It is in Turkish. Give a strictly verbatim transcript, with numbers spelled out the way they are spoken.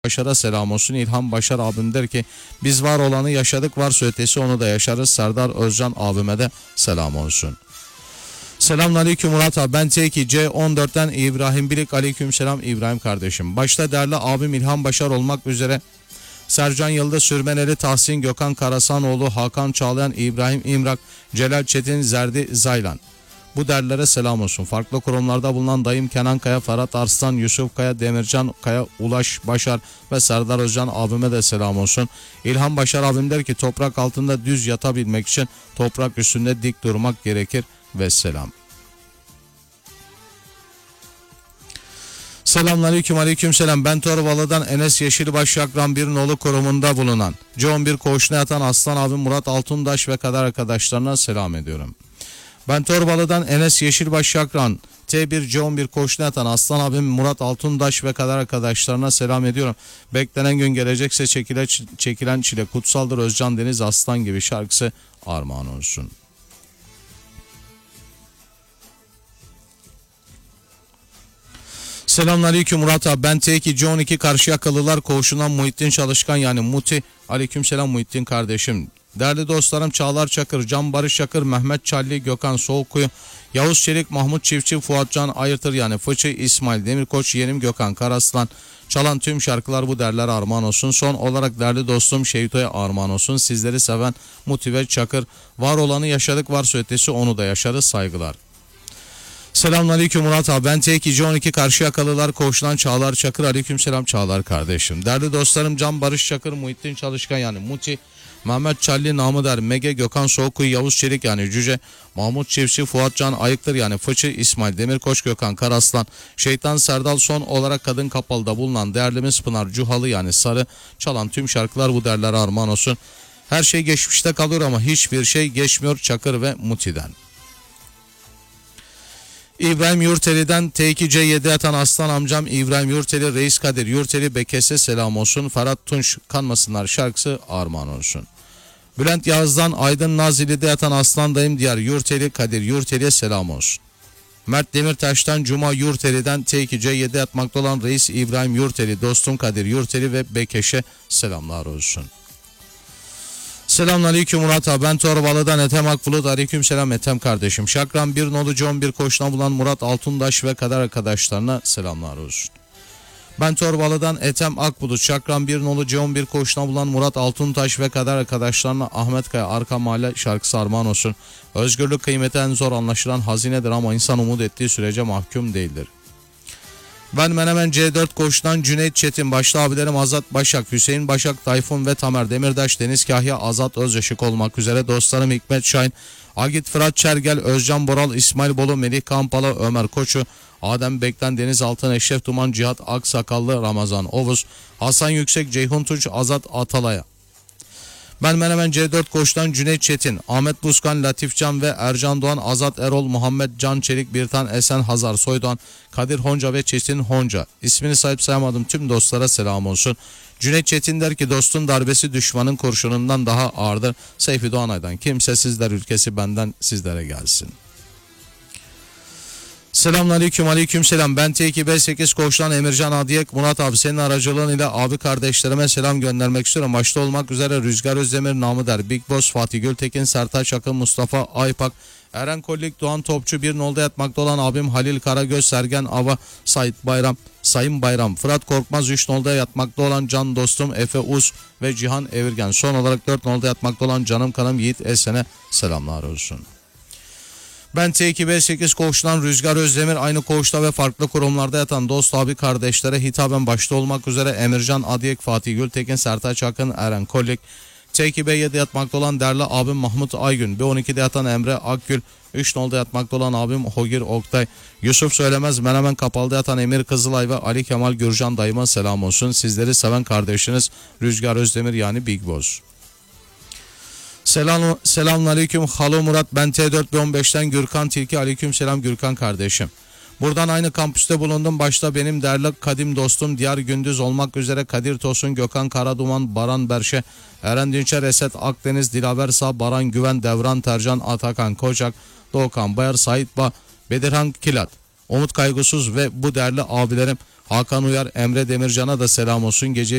Başar'a selam olsun. İlhan Başar abim der ki biz var olanı yaşadık, varsa ötesi onu da yaşarız. Serdar Özcan abime de selam olsun. Selamünaleyküm Murat abi, ben T iki C on dörtten İbrahim Bilik. Aleykümselam İbrahim kardeşim. Başta değerli abim İlhan Başar olmak üzere Sercan Yıldız, Sürmeneli Tahsin, Gökhan Karasanoğlu, Hakan Çağlayan, İbrahim İmrak, Celal Çetin, Zerdi Zaylan. Bu derlere selam olsun. Farklı kurumlarda bulunan dayım Kenan Kaya, Ferhat Arslan, Yusuf Kaya, Demircan Kaya, Ulaş Başar ve Serdar Özcan abime de selam olsun. İlhan Başar abim der ki toprak altında düz yatabilmek için toprak üstünde dik durmak gerekir ve selam. Selamünaleyküm, aleykümselam. Ben Torbalı'dan Enes Yeşilbaş Şakran bir nolu kurumunda bulunan C on bir koğuşuna yatan Aslan abim Murat Altundaş ve kadar arkadaşlarına selam ediyorum. Ben Torbalı'dan Enes Yeşilbaş Şakran T bir C on bir koğuşuna yatan Aslan abim Murat Altundaş ve kadar arkadaşlarına selam ediyorum. Beklenen gün gelecekse çekile, çekilen çile kutsaldır, Özcan Deniz Aslan gibi şarkısı armağan olsun. Selamünaleyküm Murat abi, ben T iki C on iki Karşıyakalılar koğuşundan Muhittin Çalışkan yani Muti. Aleykümselam Muhittin kardeşim. Değerli dostlarım Çağlar Çakır, Can Barış Çakır, Mehmet Çalli, Gökhan Soğukkuyu, Yavuz Çelik, Mahmut Çiftçi, Fuatcan Ayırtır yani Fıçı, İsmail Demirkoç, Yenim Gökhan Karaslan. Çalan tüm şarkılar bu derlere armağan olsun. Son olarak değerli dostum Şevito'ya armağan olsun. Sizleri seven Muti ve Çakır. Var olanı yaşadık, varsa ötesi onu da yaşarız, saygılar. Selamünaleyküm Murat abi, ben T iki C on iki Karşıyakalılar koğuşundan Çağlar Çakır. Aleykümselam Çağlar kardeşim. Değerli dostlarım Can Barış Çakır, Muhittin Çalışkan yani Muti, Mehmet Çalli, Namıder, Mege, Gökhan Soğukkuyu, Yavuz Çelik yani Cüce, Mahmut Çiftçi, Fuatcan Ayıktır yani Fıçı, İsmail Demirkoç, Gökhan Karaslan, Şeytan Serdal, son olarak Kadın Kapalı'da bulunan değerlimiz Pınar Cuhalı yani Sarı. Çalan tüm şarkılar bu derlere armağan olsun. Her şey geçmişte kalır ama hiçbir şey geçmiyor Çakır ve Muti'den. İbrahim Yurteli'den T iki C yedi yatan Aslan amcam İbrahim Yurteli, Reis Kadir Yurteli, Bekes'e selam olsun. Ferhat Tunç Kanmasınlar şarkısı armağan olsun. Bülent Yağız'dan Aydın Nazilli'de yatan Aslan dayım Diyar Yurteli, Kadir Yurteli'ye selam olsun. Mert Demirtaş'tan Cuma Yurteli'den T iki C yedi yatmakta olan Reis İbrahim Yurteli, dostum Kadir Yurteli ve Bekeş'e selamlar olsun. Selamünaleyküm Murat abi, ben Torbalı'dan Ethem Akbulut. Aleykümselam Ethem kardeşim. Şakran bir nolu C on bir koğuşuna bulan Murat Altundaş ve kadar arkadaşlarına selamlar olsun. Ben Torbalı'dan Ethem Akbulut. Şakran bir nolu C on bir koğuşuna bulan Murat Altuntaş ve kadar arkadaşlarına Ahmet Kaya Arka Mahalle şarkısı armağan olsun. Özgürlük kıymeti en zor anlaşılan hazinedir ama insan umut ettiği sürece mahkum değildir. Ben Menemen C dört koğuşundan Cüneyt Çetin, başta abilerim Azat Başak, Hüseyin Başak, Tayfun ve Tamer Demirdaş, Deniz Kahya, Azat Özyaşık olmak üzere dostlarım Hikmet Şahin, Agit Fırat Çergel, Özcan Boral, İsmail Bolu, Melih Kampalı, Ömer Koçu, Adem Bekten, Deniz Altın, Eşref Duman, Cihat Aksakallı, Ramazan Ovuz, Hasan Yüksek, Ceyhun Tunç, Azat Atalay'a. Ben Menemen C dört koğuştan Cüneyt Çetin, Ahmet Buskan, Latifcan ve Ercan Doğan, Azat Erol, Muhammed Can Çelik, Birtan Esen, Hazar Soydoğan, Kadir Honca ve Çetin Honca. İsmini sahip sayamadım tüm dostlara selam olsun. Cüneyt Çetin der ki dostun darbesi düşmanın kurşunundan daha ağırdır. Seyfi Doğanay'dan kimsesizler ülkesi benden sizlere gelsin. Selamünaleyküm, aleykümselam. Ben T iki B sekiz koğuştan Emircan Adiyek. Murat abi, senin aracılığın ile abi kardeşlerime selam göndermek istiyorum. Başta olmak üzere Rüzgar Özdemir, Namıder, Big Boss, Fatih Gültekin, Sertaç Akın, Mustafa Aypak, Eren Kollik, Doğan Topçu, bir nolda yatmakta olan abim Halil Karagöz, Sergen Ava, Sait Bayram, Sayın Bayram, Fırat Korkmaz, üç nolda yatmakta olan can dostum Efe Uz ve Cihan Evirgen. Son olarak dört nolda yatmakta olan canım kanım Yiğit Esen'e selamlar olsun. Ben T iki B sekiz koğuşundan Rüzgar Özdemir, aynı koğuşta ve farklı kurumlarda yatan dost abi kardeşlere hitaben başta olmak üzere Emircan Adiyek, Fatih Gültekin, Sertaç Akın, Eren Kollik, T iki B yedi yatmakta olan değerli abim Mahmut Aygün, B on ikide yatan Emre Akgül, üç nolda yatmakta olan abim Hogir Oktay, Yusuf Söylemez, Menemen Kapalı'da yatan Emir Kızılay ve Ali Kemal Gürcan dayıma selam olsun. Sizleri seven kardeşiniz Rüzgar Özdemir yani Big Boss. Selam, selamünaleyküm Halo Murat, ben T dört B on beşten Gürkan Tilki. Aleykümselam Gürkan kardeşim. Buradan aynı kampüste bulundum. Başta benim değerli kadim dostum Diyar Gündüz olmak üzere Kadir Tosun, Gökhan Karaduman, Baran Berşe, Eren Dinçer, Esat Akdeniz, Dilaver Sağ, Baran Güven, Devran Tercan, Atakan Koçak, Doğukan Bayar, Sait Ba, Bedirhan Kilat, Umut Kaygısız ve bu değerli abilerim Hakan Uyar, Emre Demircan'a da selam olsun. Gece